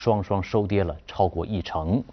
双双收跌了超过1成。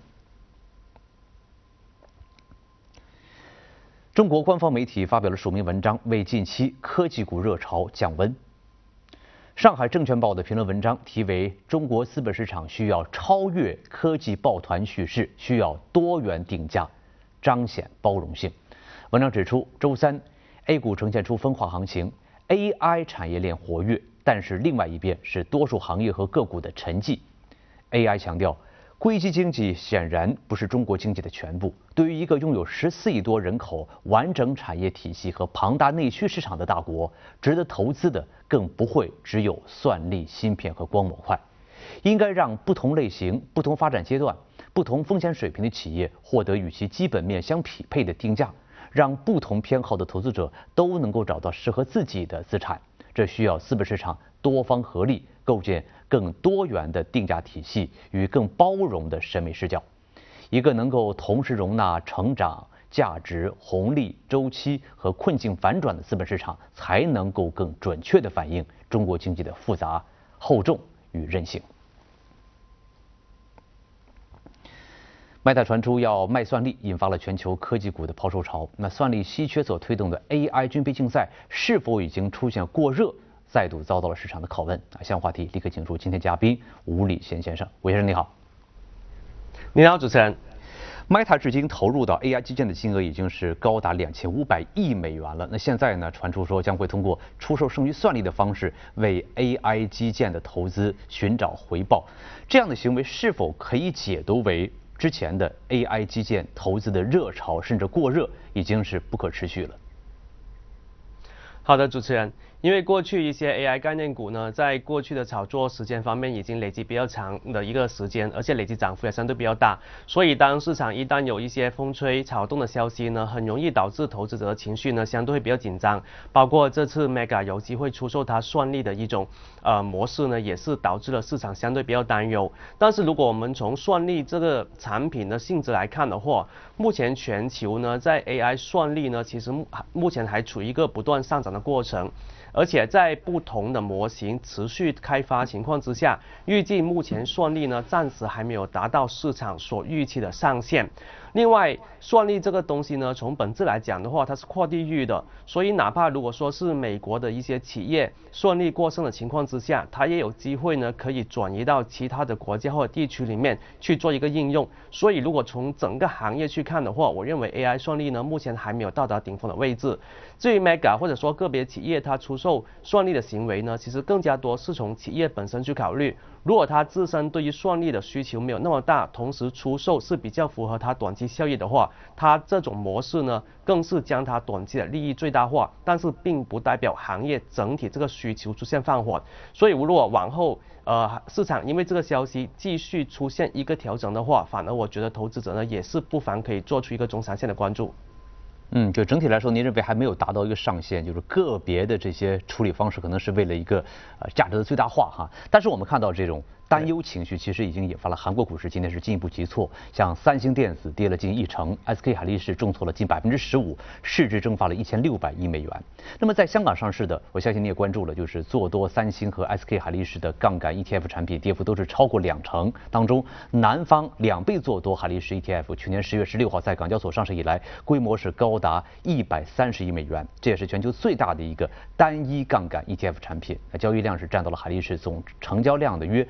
中国官方媒体发表了署名文章，为近期科技股热潮降温。上海证券报的评论文章题为“中国资本市场需要超越科技抱团叙事，需要多元定价，彰显包容性”。文章指出，周三 A 股呈现出分化行情 ，AI 产业链活跃，但是另外一边是多数行业和个股的沉寂。AI 强调，硅基经济显然不是中国经济的全部。对于一个拥有14亿多人口、完整产业体系和庞大内需市场的大国，值得投资的更不会只有算力、芯片和光模块。应该让不同类型、不同发展阶段、不同风险水平的企业获得与其基本面相匹配的定价，让不同偏好的投资者都能够找到适合自己的资产。这需要资本市场多方合力，构建更多元的定价体系与更包容的审美视角，一个能够同时容纳成长、价值、红利、周期和困境反转的资本市场，才能够更准确地反映中国经济的复杂、厚重与韧性。Meta 传出要卖算力，引发了全球科技股的抛售潮。那算力稀缺所推动的 AI 军备竞赛是否已经出现过热，再度遭到了市场的拷问。相关话题立刻请出今天嘉宾吴礼贤先生。吴先生你好。 你好，主持人。 Meta 至今投入到 AI 基建的金额已经是高达2500亿美元了。那现在呢，传出说将会通过出售剩余算力的方式为 AI 基建的投资寻找回报。这样的行为是否可以解读为之前的 AI 基建投资的热潮甚至过热已经是不可持续了？ 好的，主持人。因为过去一些 AI 概念股呢，在过去的炒作时间方面已经累积比较长的一个时间，而且累积涨幅也相对比较大，所以当市场一旦有一些风吹草动的消息呢，很容易导致投资者的情绪呢相对会比较紧张。包括这次 Meta 有机会出售它算力的一种模式呢，也是导致了市场相对比较担忧。但是如果我们从算力这个产品的性质来看的话，目前全球呢在 AI 算力呢，其实目前还处于一个不断上涨的过程。而且在不同的模型持续开发情况之下，预计目前算力呢暂时还没有达到市场所预期的上限。另外，算力这个东西呢，从本质来讲的话，它是跨地域的，所以哪怕如果说是美国的一些企业算力过剩的情况之下，它也有机会呢可以转移到其他的国家或者地区里面去做一个应用。所以如果从整个行业去看的话，我认为 AI 算力呢目前还没有到达顶峰的位置。至于 Meta 或者说个别企业它出售算力的行为呢，其实更加多是从企业本身去考虑。如果它自身对于算力的需求没有那么大，同时出售是比较符合它短期效益的话，它这种模式呢，更是将它短期的利益最大化，但是并不代表行业整体这个需求出现放缓。所以如果往后市场因为这个消息继续出现一个调整的话，反而我觉得投资者呢也是不妨可以做出一个中长线的关注。 就整体来说，您认为还没有达到一个上限，就是个别的这些处理方式可能是为了一个价值的最大化哈。但是我们看到这种担忧情绪其实已经引发了韩国股市今天是进一步急挫，像三星电子跌了近1成 ，SK 海力士重挫了近15%，市值蒸发了1600亿美元。那么在香港上市的，我相信你也关注了，就是做多三星和 SK 海力士的杠杆 ETF 产品，跌幅都是超过2成。当中，南方2倍做多海力士 ETF， 去年10月16号在港交所上市以来，规模是高达130亿美元，这也是全球最大的一个单一杠杆 ETF 产品，交易量是占到了海力士总成交量的约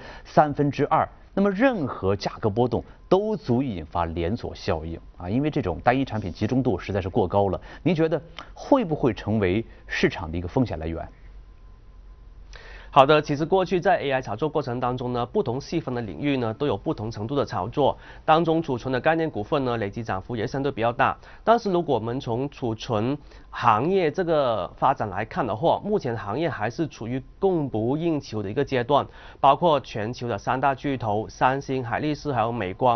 2/3。那么任何价格波动都足以引发连锁效应因为这种单一产品集中度实在是过高了。您觉得会不会成为市场的一个风险来源？ 好的，其实过去在 AI 炒作过程当中呢，不同细分的领域呢都有不同程度的炒作，当中储存的概念股份呢累积涨幅也相对比较大。但是如果我们从储存行业这个发展来看的话，目前行业还是处于供不应求的一个阶段，包括全球的3大巨头三星、海力士还有美光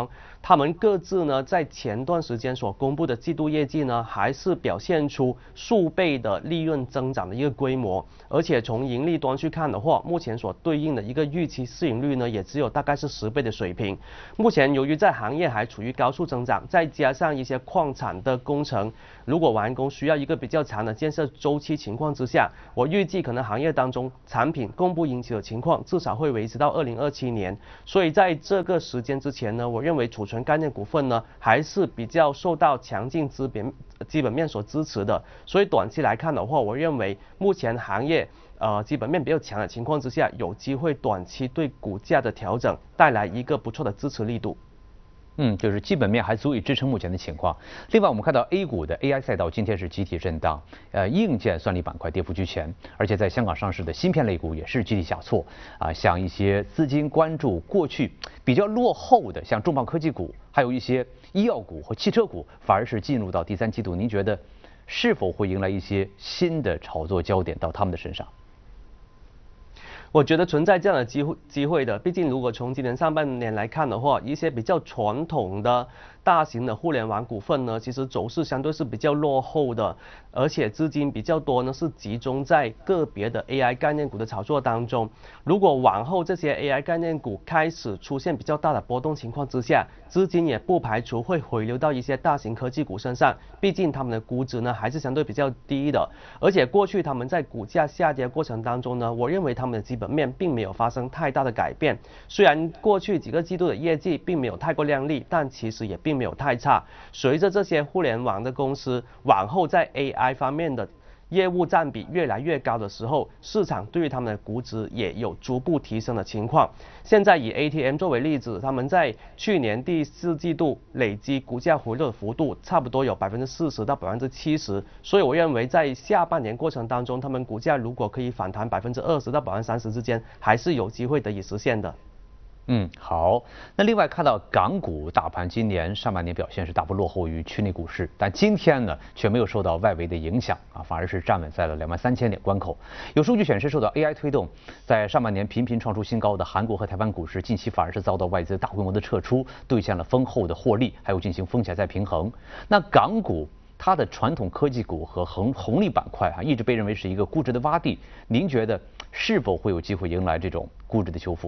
他们各自呢在前段时间所公布的季度业绩呢，还是表现出数倍的利润增长的一个规模，而且从盈利端去看的话，目前所对应的一个预期市盈率呢，也只有大概是10倍的水平。目前由于在行业还处于高速增长，再加上一些矿产的工程，如果完工需要一个比较长的建设周期情况之下，我预计可能行业当中产品供不应求的情况至少会维持到2027年。所以在这个时间之前呢，我认为储存概念股份呢还是比较受到强劲基本面所支持的。所以短期来看的话，我认为目前行业基本面比较强的情况之下，有机会短期对股价的调整带来一个不错的支持力度。 就是基本面还足以支撑目前的情况。另外，我们看到 A 股的 AI 赛道今天是集体震荡，硬件算力板块跌幅居前，而且在香港上市的芯片类股也是集体下挫像一些资金关注过去比较落后的，像重磅科技股，还有一些医药股和汽车股，反而是进入到第3季度，您觉得是否会迎来一些新的炒作焦点到他们的身上？ 我觉得存在这样的机会的，毕竟如果从今年上半年来看的话，一些比较传统的大型的互联网股份呢，其实走势相对是比较落后的，而且资金比较多呢是集中在个别的 AI 概念股的炒作当中。如果往后这些 AI 概念股开始出现比较大的波动情况之下，资金也不排除会回流到一些大型科技股身上，毕竟他们的估值呢还是相对比较低的，而且过去他们在股价下跌过程当中呢，我认为他们的基本面并没有发生太大的改变。虽然过去几个季度的业绩并没有太过亮丽，但其实也并没有太差。随着这些互联网的公司往后在 AI 方面的业务占比越来越高的时候，市场对于他们的估值也有逐步提升的情况。现在以 ATM 作为例子，他们在去年第4季度累积股价回落的幅度差不多有40%到70%，所以我认为在下半年过程当中，他们股价如果可以反弹20%到30%之间，还是有机会得以实现的。 好。那另外看到港股大盘今年上半年表现是大幅落后于区内股市，但今天呢却没有受到外围的影响反而是站稳在了23000点关口。有数据显示，受到 AI 推动，在上半年频频创出新高的韩国和台湾股市，近期反而是遭到外资大规模的撤出，兑现了丰厚的获利，还有进行风险再平衡。那港股它的传统科技股和红利板块一直被认为是一个估值的洼地，您觉得是否会有机会迎来这种估值的修复？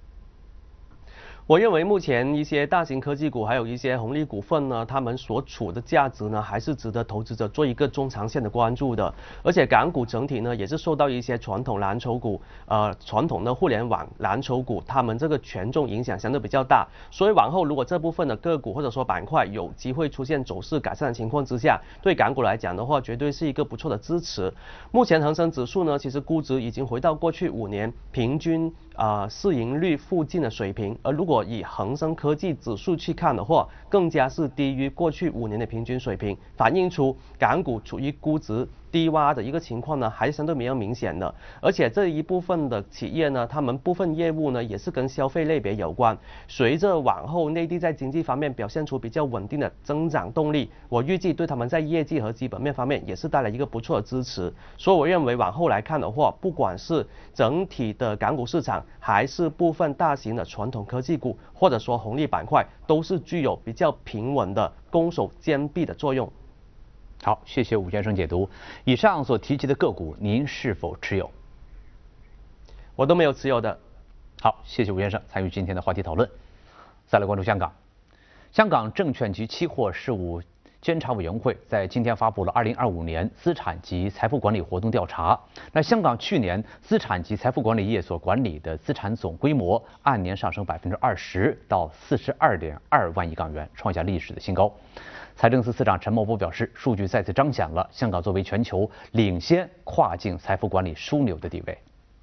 我认为目前一些大型科技股还有一些红利股份呢，他们所处的价值呢，还是值得投资者做一个中长线的关注的。而且港股整体呢，也是受到一些传统蓝筹股、传统的互联网蓝筹股，他们这个权重影响相对比较大。所以往后如果这部分的个股或者说板块有机会出现走势改善的情况之下，对港股来讲的话，绝对是一个不错的支持。目前恒生指数呢，其实估值已经回到过去5年平均市盈率附近的水平，而如果以恒生科技指数去看的话，更加是低于过去5年的平均水平，反映出港股处于估值低洼的一个情况呢，还是相对比较明显的。而且这一部分的企业呢，他们部分业务呢，也是跟消费类别有关。随着往后内地在经济方面表现出比较稳定的增长动力，我预计对他们在业绩和基本面方面也是带来一个不错的支持。所以我认为往后来看的话，不管是整体的港股市场，还是部分大型的传统科技股，或者说红利板块，都是具有比较平稳的攻守兼备的作用。 好，谢谢武先生解读。以上所提及的个股，您是否持有？ 我都没有持有的。 好，谢谢武先生参与今天的话题讨论。再来关注香港，香港证券及期货事务监察委员会在今天发布了2025年资产及财富管理活动调查。那香港去年资产及财富管理业所管理的资产总规模按年上升20%到42.2万亿港元，创下历史的新高。财政司司长陈茂波表示，数据再次彰显了香港作为全球领先跨境财富管理枢纽的地位。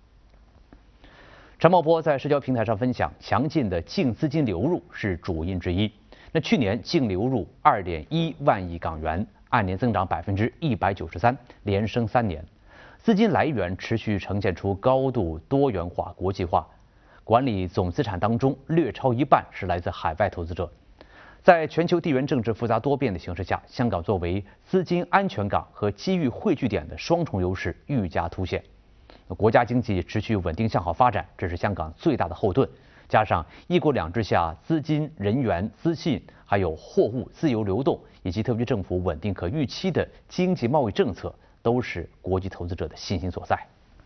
陈茂波在社交平台上分享，强劲的净资金流入是主因之一。那去年净流入2.1万亿港元，按年增长193%，连升3年。资金来源持续呈现出高度多元化、国际化，管理总资产当中略超一半是来自海外投资者。在全球地缘政治复杂多变的形势下，香港作为资金安全港和机遇汇聚点的双重优势愈加凸显。国家经济持续稳定向好发展，这是香港最大的后盾。 加上“一国两制”下资金、人员、资信还有货物自由流动，以及特区政府稳定可预期的经济贸易政策，都是国际投资者的信心所在。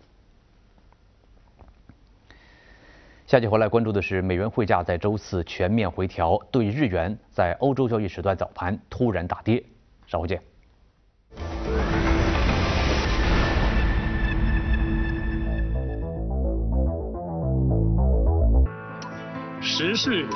下节回来关注的是，美元汇价在周四全面回调，对日元在欧洲交易时段早盘突然大跌。稍后见。 时事